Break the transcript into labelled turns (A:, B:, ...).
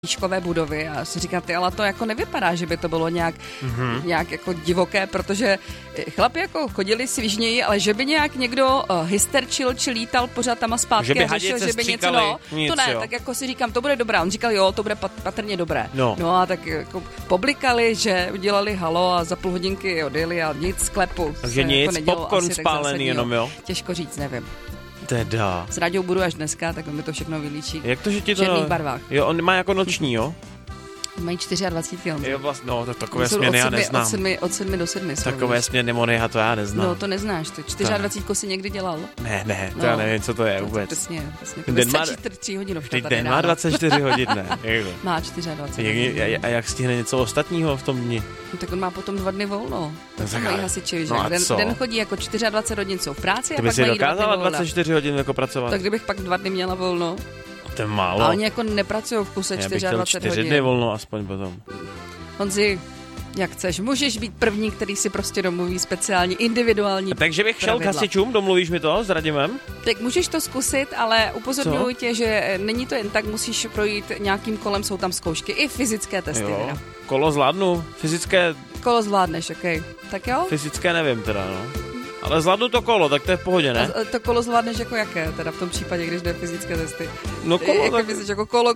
A: výškové budovy a si říká, ty, ale to jako nevypadá, že by to bylo nějak jako divoké, protože chlapi jako chodili svižněji, ale že by nějak někdo hysterčil či lítal pořád tam a zpátky
B: že by
A: a řešil, že by něco, to ne, tak jako si říkám, to bude dobré. On říkal, jo, to bude patrně dobré. No a tak jako poblikali, že udělali halo a za půl hodinky odjeli a nic sklepu.
B: Takže nic, jako popcorn asi, spálený jenom, jo?
A: Těžko říct, nevím.
B: Teda.
A: S Ráďou budu až dneska, tak on mi to všechno vylíčí.
B: Jak to, že ti to...
A: V černých barvách.
B: Jo, on má jako noční, jo?
A: Mají 24 km.
B: Jo, vlastně, no, tak takové směny já neznám.
A: Od 7 do 7.
B: Takové směny Monyha to já neznám.
A: No, to neznáš, ty 24 jsi někdy dělal?
B: Ne, to já nevím, co to je vůbec.
A: Přesně.
B: Den má
A: 3 hodinovka tady
B: den má 24 hodin, ne?
A: Má 24.
B: A jak stihne něco ostatního v tom dni?
A: No, tak on má potom 2 dny volno. To mají hasiči, že?
B: No
A: den chodí jako 24 hodin jsou v práci a pak mají 2 dny volna.
B: Ty by si dokázala 24 hodin jako pracovat?
A: Tak kdybych pak 2 dny měla volno.
B: To je málo.
A: A oni jako nepracují v kuse 24 hodin.
B: 4 dny volno aspoň potom.
A: Honzi, jak chceš, můžeš být první, který si prostě domluví speciálně, individuální.
B: Takže bych šel k hasičům, domluvíš mi to s Radimem?
A: Tak můžeš to zkusit, ale upozorňuji tě, že není to jen tak, musíš projít nějakým kolem, jsou tam zkoušky, i fyzické testy.
B: Jo. Kolo zvládnu, fyzické...
A: Kolo zvládneš, okej. Tak jo?
B: Fyzické nevím teda, no. Ale zvládnu to kolo, tak to je v pohodě, ne?
A: A to kolo zvládneš jako jaké, teda v tom případě, když jde fyzické testy?
B: No kolo,
A: jak myslíš, jako kolo,